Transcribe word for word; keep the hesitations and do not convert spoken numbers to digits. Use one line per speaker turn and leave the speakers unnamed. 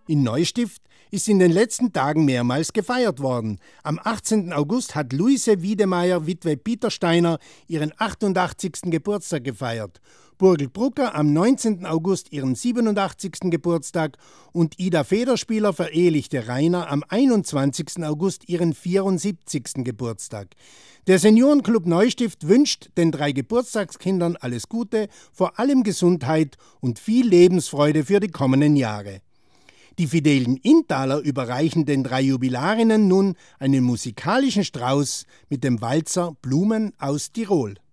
In Neustift ist in den letzten Tagen mehrmals gefeiert worden. Am achtzehnten August hat Luise Wiedemeyer, Witwe Peter Steiner, ihren achtundachtzigsten Geburtstag gefeiert. Burgel Brucker am neunzehnten August ihren siebenundachtzigsten Geburtstag und Ida Federspieler verehelichte Rainer am einundzwanzigsten August ihren vierundsiebzigsten Geburtstag. Der Seniorenclub Neustift wünscht den drei Geburtstagskindern alles Gute, vor allem Gesundheit und viel Lebensfreude für die kommenden Jahre. Die fidelen Inntaler überreichen den drei Jubilarinnen nun einen musikalischen Strauß mit dem Walzer Blumen aus Tirol.